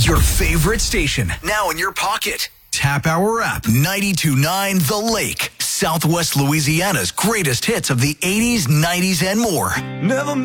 Your favorite station, now in your pocket. Tap our app, 92.9 The Lake. Southwest Louisiana's greatest hits of the 80s, 90s, and more. Never